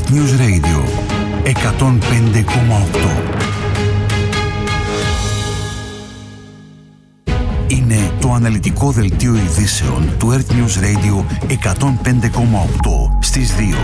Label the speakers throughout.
Speaker 1: Earth News Radio 105,8. Είναι το αναλυτικό δελτίο ειδήσεων του Earth News Radio 105,8 στις 2.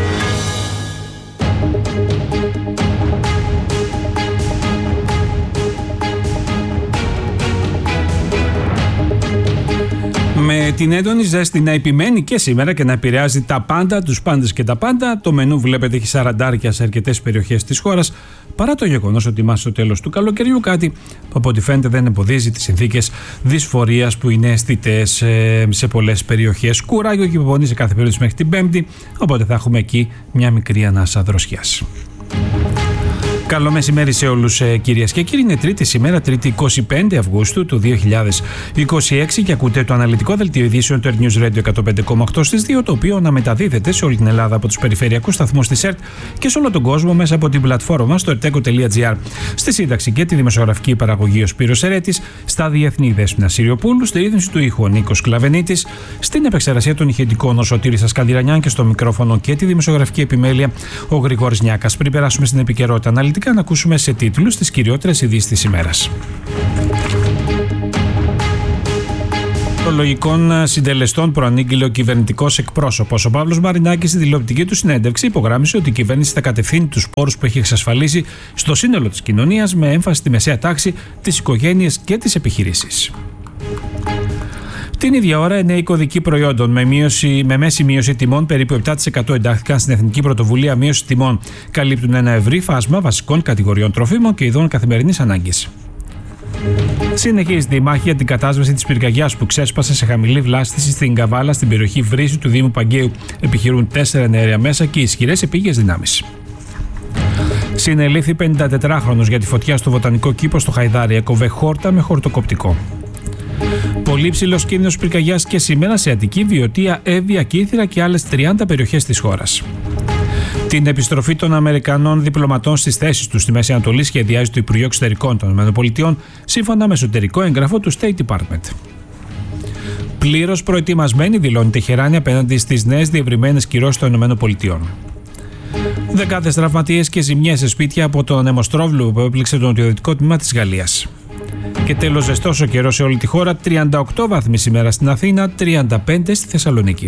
Speaker 2: Με την έντονη ζέστη να επιμένει και σήμερα και να επηρεάζει τα πάντα, τους πάντες και τα πάντα, το μενού βλέπετε έχει 40 σε αρκετές περιοχές της χώρας, παρά το γεγονός ότι είμαστε στο τέλος του καλοκαιριού, κάτι που από ό,τι φαίνεται δεν εμποδίζει τις συνθήκες δυσφορίας που είναι αισθητές σε πολλές περιοχές. Κουράγιο και υπομονή σε κάθε περίπτωση μέχρι την Πέμπτη, οπότε θα έχουμε εκεί μια μικρή ανάσα δροσιάς. Καλό μεσημέρι σε όλους κυρίες και κύριοι. Είναι Τρίτη σήμερα, Τρίτη 25 Αυγούστου του 2026 και ακούτε το αναλυτικό δελτίο ειδήσεων του Earth News Radio 105,8 στις 2, το οποίο αναμεταδίδεται σε όλη την Ελλάδα από τους περιφερειακούς σταθμούς της ΕΡΤ και σε όλο τον κόσμο μέσα από την πλατφόρμα μας στο erteco.gr. Στη σύνταξη και τη δημοσιογραφική παραγωγή ο Σπύρος Ερέτης, στα διεθνή Δέσποινα Συριοπούλου, στη ρύθμιση του ήχου ο Νίκος Κλαβενίτης, στην επεξεργασία των ηχητικών ο Σωτήρης Ασκανδυρανιάν και στο μικρόφωνο και τη δημοσιογραφική επιμέλεια ο Γρηγόρης Νιάκας. Πριν περάσουμε στην επικαιρότητα αναλυτικά, να ακούσουμε σε τίτλους τις κυριότερες ειδήσεις της ημέρας. Των λογικών συντελεστών προανήγγειλε ο κυβερνητικός εκπρόσωπος. Ο Παύλος Μαρινάκης στη τηλεοπτική του συνέντευξη υπογράμμισε ότι η κυβέρνηση θα κατευθύνει τους πόρους που έχει εξασφαλίσει στο σύνολο της κοινωνίας με έμφαση στη μεσαία τάξη, τις οικογένειες και τις επιχειρήσεις. Την ίδια ώρα, νέοι κωδικοί προϊόντων με μέση μείωση τιμών περίπου 7% εντάχθηκαν στην Εθνική Πρωτοβουλία Μείωση Τιμών. Καλύπτουν ένα ευρύ φάσμα βασικών κατηγοριών τροφίμων και ειδών καθημερινής ανάγκης. Συνεχίζεται η μάχη για την κατάσβεση της πυρκαγιάς που ξέσπασε σε χαμηλή βλάστηση στην Καβάλα, στην περιοχή Βρύσου του Δήμου Παγκαίου. Επιχειρούν 4 εναέρια μέσα και ισχυρές επίγειες δυνάμεις. Συνελήφθη 54χρονος για τη φωτιά στο βοτανικό κήπο στο Χαϊδάρι. Έκοβε χόρτα με χορτοκοπτικό. Πολύ ψηλός κίνδυνος πυρκαγιάς και σήμερα σε Αττική, Βιωτία, Εύβοια, Κύθυρα και άλλες 30 περιοχές της χώρας. Την επιστροφή των Αμερικανών διπλωματών στις θέσεις τους στη Μέση Ανατολή σχεδιάζει το Υπουργείο Εξωτερικών των ΗΠΑ, σύμφωνα με εσωτερικό έγγραφο του State Department. Πλήρως προετοιμασμένη δηλώνει η Τεχεράνη απέναντι στις νέες διευρυμένες κυρώσεις των ΗΠΑ. Δεκάδες τραυματίες και ζημιές σε σπίτια από τον αιμοστρόβλου που έπληξε το νοτιοδυτικό τμήμα της Γαλλίας. Και τέλος, ζεστός ο καιρός σε όλη τη χώρα, 38 βαθμοί σήμερα στην Αθήνα, 35 στη Θεσσαλονίκη.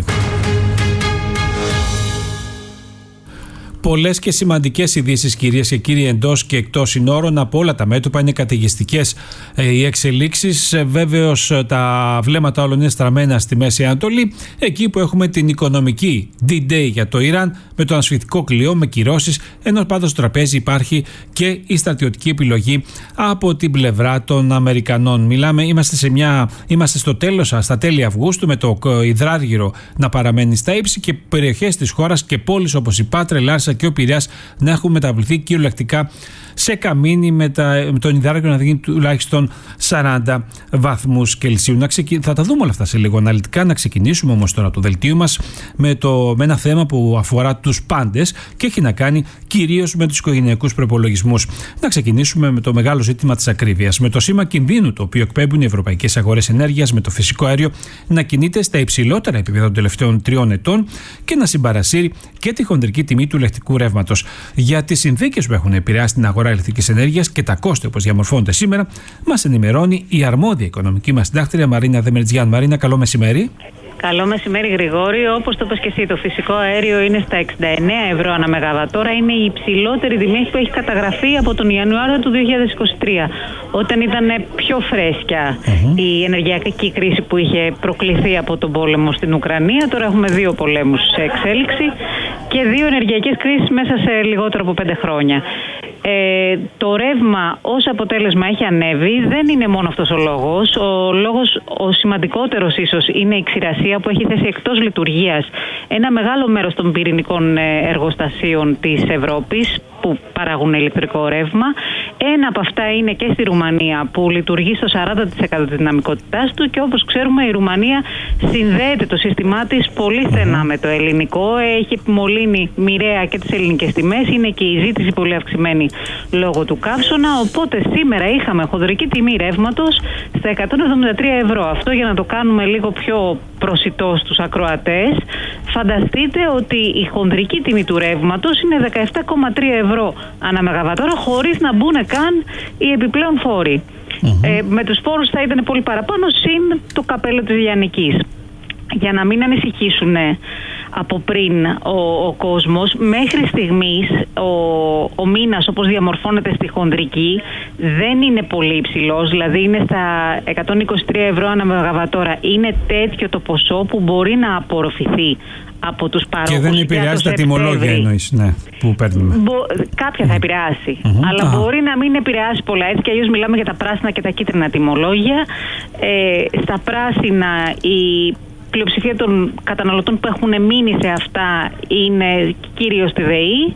Speaker 2: Πολλές και σημαντικές ειδήσεις, κυρίες και κύριοι, εντός και εκτός συνόρων, από όλα τα μέτωπα. Είναι καταιγιστικές οι εξελίξεις. Βέβαιως τα βλέμματα όλων είναι στραμμένα στη Μέση Ανατολή, εκεί που έχουμε την οικονομική D-Day για το Ιράν, με το ανασφυκτικό κλειό, με κυρώσεις, ενώ πάντως στο τραπέζι υπάρχει και η στρατιωτική επιλογή από την πλευρά των Αμερικανών. Είμαστε στο τέλος, στα τέλη Αυγούστου, με το υδράργυρο να παραμένει στα ύψη και περιοχές της χώρας και πόλεις όπως η Πάτρα, η Λάρισα και ο Πειραιάς να έχουν μεταβληθεί κυριολεκτικά σε καμίνι, με τον υδράργυρο να δίνει τουλάχιστον 40 βαθμούς Κελσίου. Θα τα δούμε όλα αυτά σε λίγο αναλυτικά. Να ξεκινήσουμε όμως τώρα το δελτίο μας με ένα θέμα που αφορά τους πάντες και έχει να κάνει κυρίως με τους οικογενειακούς προϋπολογισμούς. Να ξεκινήσουμε με το μεγάλο ζήτημα της ακρίβειας. Με το σήμα κινδύνου το οποίο εκπέμπουν οι ευρωπαϊκές αγορές ενέργειας, με το φυσικό αέριο να κινείται στα υψηλότερα επίπεδα των τελευταίων 3 ετών και να συμπαρασύρει και τη χονδρική τιμή του ηλεκτρικού ρεύματος. Για τις συνθήκες που έχουν επηρεάσει την αγορά ηλεκτρικής ενέργειας και τα κόστη όπως διαμορφώνονται σήμερα, μας ενημερώνει η αρμόδια οικονομική μας συντάκτρια Μαρίνα Δεμερτζιάν. Μαρίνα, καλό μεσημέρι.
Speaker 3: Καλό μεσημέρι, Γρηγόρη. Όπως το είπες και εσύ, το φυσικό αέριο είναι στα 69 ευρώ ανά μεγαβατόρα. Είναι η υψηλότερη τιμή που έχει καταγραφεί από τον Ιανουάριο του 2023, όταν ήταν πιο φρέσκια η ενεργειακή κρίση που είχε προκληθεί από τον πόλεμο στην Ουκρανία. Τώρα έχουμε 2 πολέμους σε εξέλιξη και 2 ενεργειακές κρίσεις μέσα σε λιγότερο από 5 χρόνια. Το ρεύμα ως αποτέλεσμα έχει ανέβει. Δεν είναι μόνο αυτός ο λόγος. Ο λόγος, ο σημαντικότερος ίσως, είναι η ξηρασία που έχει θέσει εκτός λειτουργίας ένα μεγάλο μέρος των πυρηνικών εργοστασίων της Ευρώπης. που παράγουν ηλεκτρικό ρεύμα. Ένα από αυτά είναι και στη Ρουμανία, που λειτουργεί στο 40% της δυναμικότητάς του, και όπως ξέρουμε η Ρουμανία συνδέεται το σύστημά της πολύ στενά με το ελληνικό. Έχει επιμολύνει μοιραία και τις ελληνικές τιμές, είναι και η ζήτηση πολύ αυξημένη λόγω του καύσωνα. Οπότε σήμερα είχαμε χονδρική τιμή ρεύματος στα 173 ευρώ. Αυτό για να το κάνουμε λίγο πιο προσιτό στους ακροατές, φανταστείτε ότι η χονδρική τιμή του ρεύματος είναι 17,3 ευρώ ανά μεγαβατόρα, χωρίς να μπουν καν οι επιπλέον φόροι. Με τους φόρους θα ήταν πολύ παραπάνω, συν το καπέλο της λιανικής. Για να μην ανησυχήσουν από πριν ο κόσμος, μέχρι στιγμής ο μήνας όπως διαμορφώνεται στη χονδρική δεν είναι πολύ υψηλός, δηλαδή είναι στα 123 ευρώ ανά μεγαβατόρα. Είναι τέτοιο το ποσό που μπορεί να απορροφηθεί από τους παρόχους.
Speaker 2: Και δεν επηρεάζει τα τιμολόγια, εννοείς, ναι, που παίρνουμε.
Speaker 3: Κάποια θα επηρεάσει, αλλά μπορεί να μην επηρεάσει πολλά. Έτσι κι αλλιώς μιλάμε για τα πράσινα και τα κίτρινα τιμολόγια. Στα πράσινα η πλειοψηφία των καταναλωτών που έχουν μείνει σε αυτά είναι κυρίως στη ΔΕΗ.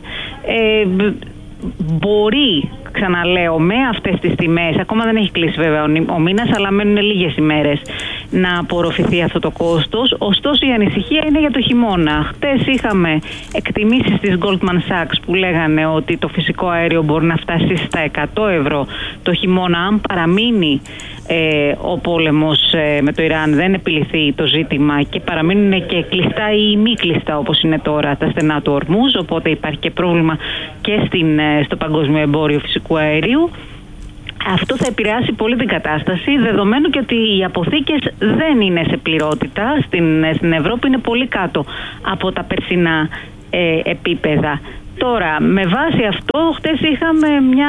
Speaker 3: Μπορεί, ξαναλέω, με αυτές τις τιμές, ακόμα δεν έχει κλείσει βέβαια ο μήνας, αλλά μένουν λίγες ημέρες να απορροφηθεί αυτό το κόστος. Ωστόσο η ανησυχία είναι για το χειμώνα. Χτες είχαμε εκτιμήσεις της Goldman Sachs που λέγανε ότι το φυσικό αέριο μπορεί να φτάσει στα 100 ευρώ το χειμώνα, αν παραμείνει ο πόλεμος με το Ιράν, δεν επιληθεί το ζήτημα και παραμείνουν και κλειστά ή μη κλειστά όπως είναι τώρα τα στενά του Ορμούζ, οπότε υπάρχει και πρόβλημα και στο παγκόσμιο εμπόριο φυσικού αερίου. Αυτό θα επηρεάσει πολύ την κατάσταση, δεδομένου και ότι οι αποθήκες δεν είναι σε πληρότητα στην Ευρώπη, είναι πολύ κάτω από τα περσινά επίπεδα. Τώρα, με βάση αυτό, χτες είχαμε μια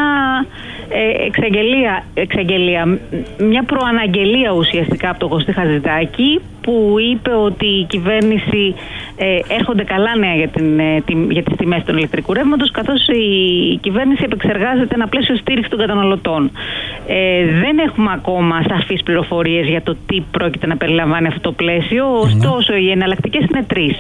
Speaker 3: μια προαναγγελία ουσιαστικά από τον Κωστή Χατζηδάκη, που είπε ότι η κυβέρνηση έρχονται καλά νέα για τις τιμές των ηλεκτρικού ρεύματος, καθώς η κυβέρνηση επεξεργάζεται ένα πλαίσιο στήριξη των καταναλωτών. Δεν έχουμε ακόμα σαφείς πληροφορίες για το τι πρόκειται να περιλαμβάνει αυτό το πλαίσιο, ωστόσο οι εναλλακτικές είναι τρεις.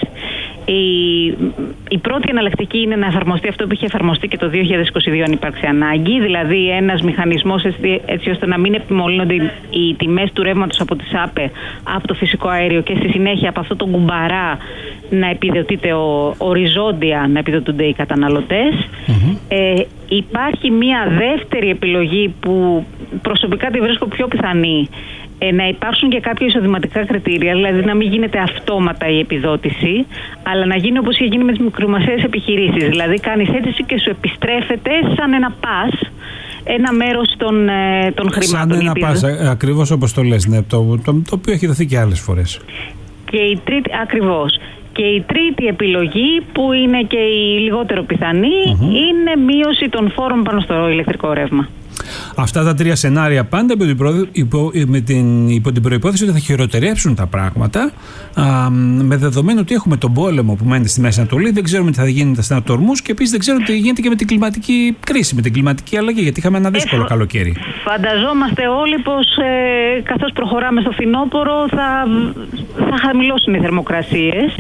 Speaker 3: Η πρώτη εναλλακτική είναι να εφαρμοστεί αυτό που είχε εφαρμοστεί και το 2022 αν υπάρξει ανάγκη, δηλαδή ένας μηχανισμός έτσι ώστε να μην επιμολύνονται οι τιμές του ρεύματος από τις ΑΠΕ, από το φυσικό αέριο, και στη συνέχεια από αυτό το κουμπαρά να επιδοτείται οριζόντια, να επιδοτούνται οι καταναλωτές. Υπάρχει μια δεύτερη επιλογή που προσωπικά τη βρίσκω πιο πιθανή, να υπάρξουν και κάποια εισοδηματικά κριτήρια, δηλαδή να μην γίνεται αυτόματα η επιδότηση, αλλά να γίνει όπως είχε γίνει με τις μικρομεσαίες επιχειρήσεις. Δηλαδή κάνεις αίτηση και σου επιστρέφεται σαν ένα πας ένα μέρος των χρημάτων.
Speaker 2: Σαν ένα πας, ακριβώς όπως το λες, ναι, το οποίο έχει δοθεί και άλλες φορές.
Speaker 3: Ακριβώς. Και η τρίτη επιλογή, που είναι και η λιγότερο πιθανή, είναι μείωση των φόρων πάνω στο ηλεκτρικό ρεύμα.
Speaker 2: Αυτά τα τρία σενάρια πάντα υπό την προϋπόθεση ότι θα χειροτερέψουν τα πράγματα, με δεδομένο ότι έχουμε τον πόλεμο που μένει στη Μέση Ανατολή, δεν ξέρουμε τι θα γίνει με τα στενά του Ορμούζ, και επίσης δεν ξέρουμε τι γίνεται και με την κλιματική κρίση, με την κλιματική αλλαγή, γιατί είχαμε ένα δύσκολο καλοκαίρι.
Speaker 3: Φανταζόμαστε όλοι πως καθώς προχωράμε στο φθινόπωρο θα χαμηλώσουν οι θερμοκρασίες.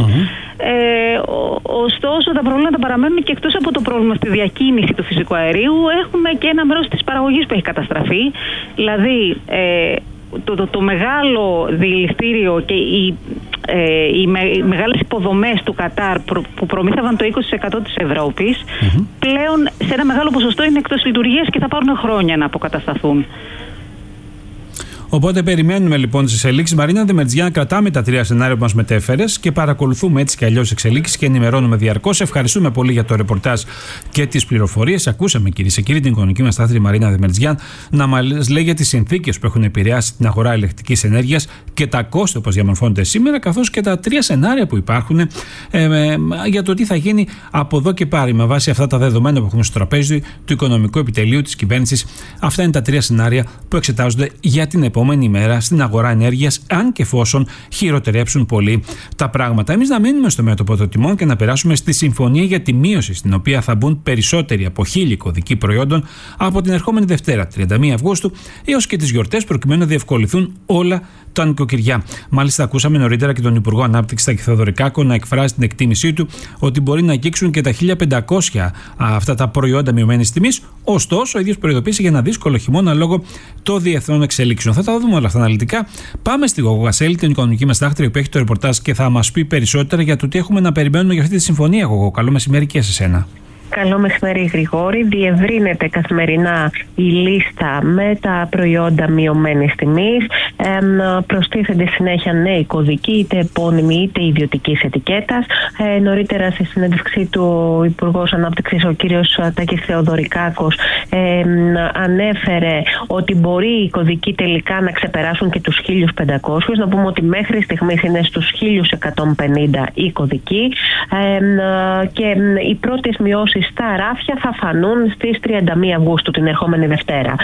Speaker 3: Ωστόσο τα προβλήματα παραμένουν, και εκτός από το πρόβλημα στη διακίνηση του φυσικού αερίου, έχουμε και ένα μέρος της παραγωγής που έχει καταστραφεί. Δηλαδή το μεγάλο δηληστήριο και οι μεγάλες υποδομές του Κατάρ που προμήθευαν το 20% της Ευρώπης, πλέον σε ένα μεγάλο ποσοστό είναι εκτός λειτουργίας και θα πάρουν χρόνια να αποκατασταθούν.
Speaker 2: Οπότε περιμένουμε λοιπόν τις εξελίξεις. Μαρίνα Δεμερτζιάν, κρατάμε τα τρία σενάρια που μας μετέφερες και παρακολουθούμε έτσι κι αλλιώς εξελίξεις και ενημερώνουμε διαρκώς. Ευχαριστούμε πολύ για το ρεπορτάζ και τις πληροφορίες. Ακούσαμε, κυρίες και κύριοι, την οικονομική μας στάθρη Μαρίνα Δεμερτζιάν να μας λέει για τις συνθήκες που έχουν επηρεάσει την αγορά ηλεκτρικής ενέργειας και τα κόστη όπως διαμορφώνονται σήμερα, καθώς και τα τρία σενάρια που υπάρχουν για το τι θα γίνει από εδώ και πάρει με βάση αυτά τα δεδομένα που έχουμε στο τραπέζι του Οικονομικού Επιτελείου της κυβέρνησης. Αυτά είναι τα τρία σενάρια που εξετάζονται για την επόμενη επόμενη μέρα στην αγορά ενέργειας, αν και εφόσον χειροτερέψουν πολύ τα πράγματα. Εμείς να μείνουμε στο μέτωπο των τιμών και να περάσουμε στη συμφωνία για τη μείωση, στην οποία θα μπουν περισσότεροι από 1.000 κωδικοί προϊόντων από την ερχόμενη Δευτέρα, 31 Αυγούστου, έως και τις γιορτές, προκειμένου να διευκολυθούν όλα τα νοικοκυριά. Μάλιστα, ακούσαμε νωρίτερα και τον Υπουργό Ανάπτυξης Τάκη Θεοδωρικάκο να εκφράσει την εκτίμησή του ότι μπορεί να αγγίξουν και τα 1.500 αυτά τα προϊόντα μειωμένης τιμής. Ωστόσο, ο ίδιος προειδοποίησε για ένα δύσκολο χειμώνα λόγω των διεθνών εξελίξεων. Θα τα δούμε όλα αυτά αναλυτικά. Πάμε στη Γόγο Γασέλη, την οικονομική μας τάχτρια, που έχει το ρεπορτάζ και θα μας πει περισσότερα για το τι έχουμε να περιμένουμε για αυτή τη συμφωνία. Γόγο, καλό μεσημέρι και σε σένα.
Speaker 4: Καλό μεσημέρι, Γρηγόρη. Διευρύνεται καθημερινά η λίστα με τα προϊόντα μειωμένης τιμής. Προστίθενται συνέχεια νέοι κωδικοί, είτε επώνυμοι είτε ιδιωτικής ετικέτας. Νωρίτερα, στη συνέντευξή του Υπουργός Ανάπτυξης, ο κύριος Τάκης Θεοδωρικάκος ανέφερε ότι μπορεί οι κωδικοί τελικά να ξεπεράσουν και τους 1.500. Να πούμε ότι μέχρι στιγμής είναι στους 1.150 οι κωδικοί. Και οι πρώτες μειώσεις στα ράφια θα φανούν στις 31 Αυγούστου, την ερχόμενη Δευτέρα.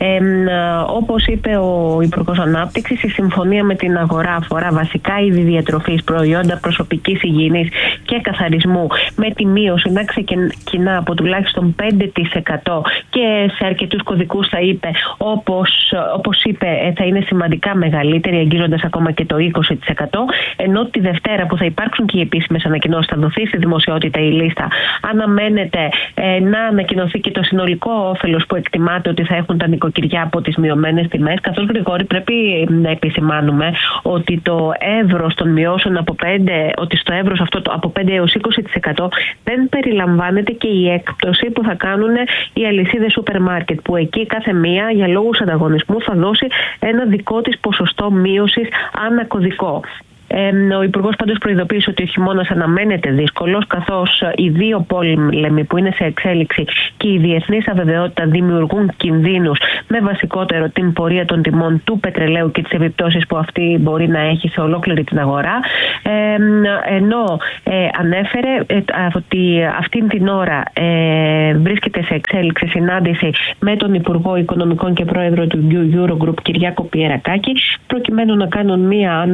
Speaker 4: Όπως είπε ο Υπουργός Ανάπτυξης, η συμφωνία με την αγορά αφορά βασικά είδη διατροφής, προϊόντα προσωπικής υγιεινής και καθαρισμού, με τη μείωση να ξεκινά από τουλάχιστον 5% και σε αρκετούς κωδικούς θα είπε, όπως είπε, θα είναι σημαντικά μεγαλύτερη, αγγίζοντας ακόμα και το 20%, ενώ τη Δευτέρα που θα υπάρξουν και οι επίσημες ανακοινώσεις, θα δοθεί στη δημοσιότητα η λίστα, αναμένεται να ανακοινωθεί και το συνολικό όφελος που εκτιμάται ότι θα έχουν τα νοικοκυριά από τις μειωμένες τιμές. Καθώς, Γρηγόρη, πρέπει να επισημάνουμε ότι το εύρος των μειώσεων ότι στο εύρος αυτό από 5 έως 20% δεν περιλαμβάνεται και η έκπτωση που θα κάνουν οι αλυσίδες σούπερ μάρκετ, που εκεί κάθε μία για λόγους ανταγωνισμού θα δώσει ένα δικό της ποσοστό μείωσης ανά κωδικό. Ο Υπουργός πάντως προειδοποίησε ότι ο χειμώνας αναμένεται δύσκολος, καθώς οι δύο πόλεμοι που είναι σε εξέλιξη και η διεθνής αβεβαιότητα δημιουργούν κινδύνους, με βασικότερο την πορεία των τιμών του πετρελαίου και τις επιπτώσεις που αυτή μπορεί να έχει σε ολόκληρη την αγορά. Ενώ ανέφερε ότι αυτήν την ώρα βρίσκεται σε εξέλιξη συνάντηση με τον Υπουργό Οικονομικών και Πρόεδρο του Eurogroup, Κυριάκο Πιερακάκη, προκειμένου να κάνουν μία